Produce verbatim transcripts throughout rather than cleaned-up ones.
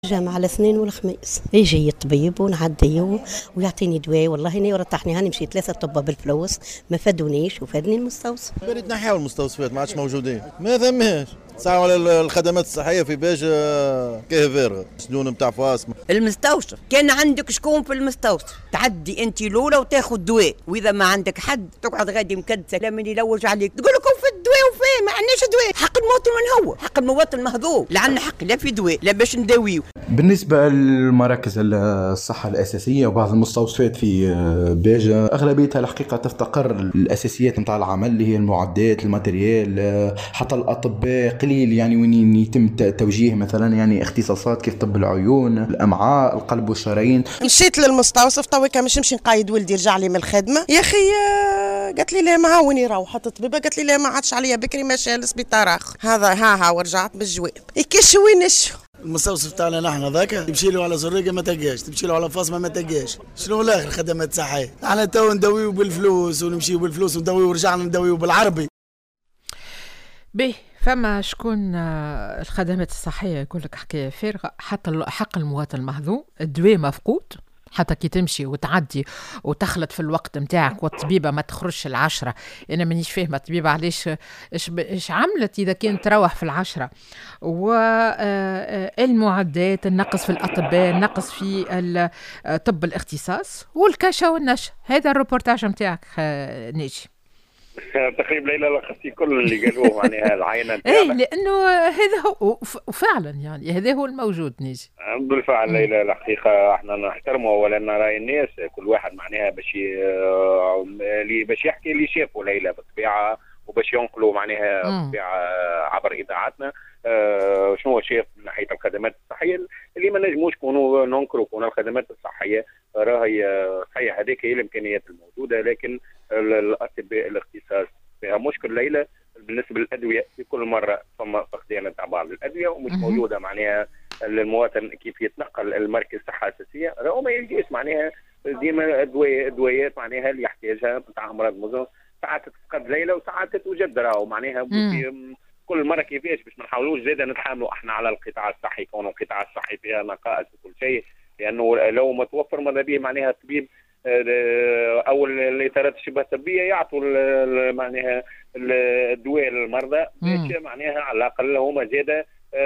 جامعة على الاثنين والخميس يجي الطبيب ونعديه ويعطيني دواء. والله اني ورطحني، هاني مشيت ثلاثة طبة بالفلوس ما فادونيش وفادني المستوصف. بريد نحيو المستوصفات ما عادش موجودين، ما ثماش ساعة على الخدمات الصحية في باجة كيه فارغة سنون نتاع فاس. المستوصف كان عندك شكون في المستوصف تعدي انت الاولى وتاخذ دواء، واذا ما عندك حد تقعد غادي مكدسه لمن يلوج عليك تقول لكم في الدواء وفيه ما عندناش دواء. حق المواطن من هو؟ حق المواطن مهضوم، لا عندنا حق لا في دواء لا باش نداويو. بالنسبة للمراكز الصحة الأساسية وبعض المستوصفات في باجة أغلبيتها الحقيقة تفتقر الأساسيات نتاع العمل اللي هي المعدات الماتريال، حتى الأطباء قليل يعني وين يتم توجيه مثلا يعني اختصاصات كيف طب العيون الأمعاء القلب والشرايين. مشيت للمستوصف تويكا مش نمشي نقايد ولدي رجع لي من الخدمة يا أخي، قالت لي لا معاوني روحت الطبيبة قالت لي لا ما عادش عليا بكري ماشي للسبيطار آخر هذا ها ها ورجعت بالجواب يكش وينش. المستوصف تاعنا نحن ذاك تمشي له على زريقه ما تلقاش، تمشي له على فاصمه ما تلقاش، شنو الاخر خدمات صحيه؟ احنا تو ندويو بالفلوس ونمشيو بالفلوس وندويو ورجعنا ندويو بالعربي. به فما شكون الخدمات الصحيه يقول لك حكايه فارغه، حتى حق المواطن المهضوم، الدواء مفقود حتى كي تمشي وتعدي وتخلط في الوقت متاعك والطبيبه ما تخرجش العشرة. انا مانيش فاهمه الطبيبه علاش ايش ايش عملت اذا كانت تروح في العشرة. والمعدات، النقص في الاطباء، النقص في طب الاختصاص والكشا والنشا. هذا الروبورتاج متاعك ناجي. تقريبا ليلى لخصتي كل اللي قالوه معناها العينه نتاعنا. اي لانه هذا هو وفعلا يعني هذا هو الموجود نيجي. بالفعل ليلى الحقيقه احنا نحترموا اولا راي الناس، كل واحد معناها باش اللي باش يحكي اللي شافه ليلى بالطبيعه وباش ينقلوا معناها بالطبيعه عبر اذاعتنا آه شنو شاف من ناحيه الخدمات الصحيه اللي ما نجموش نكونوا ننكروا كون الخدمات الصحيه راهي صحيح هذيك هي الامكانيات الموجوده، لكن الاطباء الاختصاص فيها مشكل ليلى بالنسبه للادويه. في كل مره ثم فقدان تاع بعض الادويه ومش موجوده معناها المواطن كيف يتنقل المركز الصحه الاساسيه راهو ما يلقاش معناها ديما ادويه ادويات معناها اللي يحتاجها نتاع امراض مزمنه، ساعات تفقد ليلى وساعات تتوجد راهو معناها كل مره كيفاش باش ما نحاولوش زاده نتحاملوا احنا على القطاع الصحي كون القطاع الصحي فيها نقائص وكل شيء، لانه لو ما توفر ماذا به معناها الطبيب او الاطارات الشبه طبيه يعطوا معناها الدواء للمرضى باش معناها على الاقل هما زاده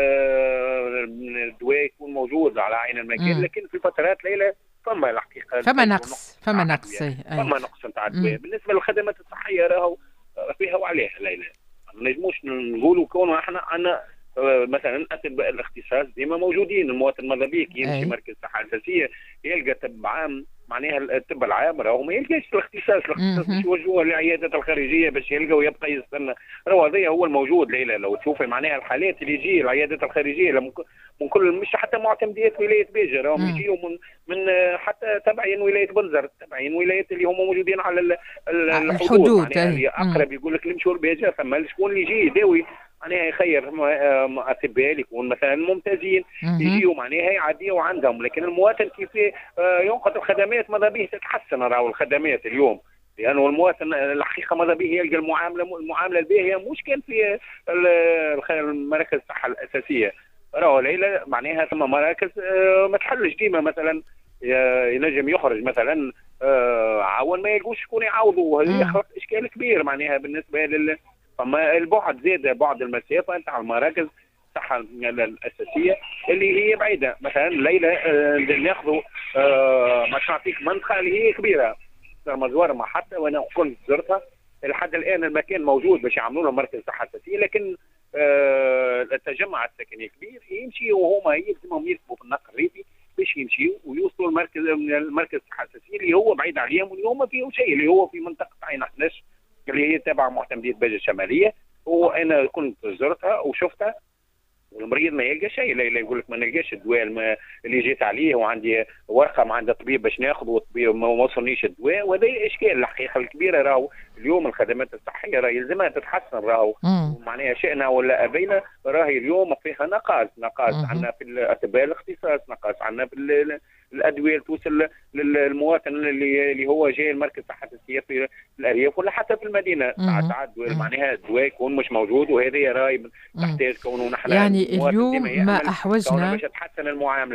الدواء يكون موجود على عين المكان. لكن في فترات ليلى فما الحقيقه فما نقص فما نقص فما نقص نتاع الدواء. بالنسبه للخدمات الصحيه راهو فيها وعليها ليلى، ما نجموش نقولوا كون احنا عندنا مثلا اطباء الاختصاص ديما موجودين. المواطن ماذا بيك يمشي مركز صحه اساسيه يلقى طب عام معناها الطب العام راهو ما يلقاش الاختصاص، الاختصاص باش يوجهوه للعيادات الخارجيه باش يلقى ويبقى يستنى. راهو هذا هو الموجود ليلى. لو تشوفي معناها الحالات اللي يجي العيادات الخارجيه من كل مش حتى معتمديات ولايه باجه راهو يجيو من من حتى تبعين ولايه بنزر، تبعين ولايات اللي هم موجودين على الحدود معناها اللي اقرب يقول لك نمشوا لباجه ثم شكون اللي يجي يداوي معناها يخير اطباء اللي يكون مثلا ممتازين يجيو معناها يعديوا عندهم. لكن المواطن كيف ينقذ الخدمات ماذا به تتحسن راهو الخدمات اليوم، لانه المواطن الحقيقه ماذا به يلقى المعامله المعامله الباهيه مش كان في المراكز الصحه الاساسيه. راهو ليلى معناها ثم مراكز ما تحلش ديما مثلا ينجم يخرج مثلا عاون ما يلقوش شكون يعوضوا، هذه يخلق اشكال كبير معناها بالنسبه لل فما البعد زاد بعد المسافه نتاع المراكز الصحه الاساسيه اللي هي بعيده. مثلا ليلى ناخذوا ما نعطيك منطقه اللي هي كبيره مزوار ما حتى وانا كنت زرتها لحد الان المكان موجود باش يعملوا له مركز صحه اساسيه، لكن التجمع السكني كبير يمشي وهما يلزمهم يركبوا في النقل الريفي باش يمشيوا ويوصلوا المركز المركز الصحه الاساسيه اللي هو بعيد عليهم واللي هما فيه شيء اللي هو في منطقه عين حناش اللي هي تابعه معتمديه باجه الشماليه. وانا كنت زرتها وشفتها والمريض ما يلقى شيء، لا يقول لك ما نلقاش الدواء اللي جيت عليه وعندي ورقه ما عند الطبيب باش ناخذ والطبيب ما وصلنيش الدواء. وهذا اشكال الحقيقه الكبيره. راهو اليوم الخدمات الصحيه راهي يلزمها تتحسن راهو معناها شئنا ولا ابينا راهي اليوم فيها نقاص نقاص عندنا في اطباء الاختصاص، نقاص عندنا في الادويه توصل للمواطن اللي اللي هو جاي المركز صحه السياف في الارياف ولا حتى في المدينه. ساعات ساعات معناها الدواء يكون مش موجود، وهذه راي تحتاج كونه نحن يعني اليوم ما احوجنا باش تحسن المعامله.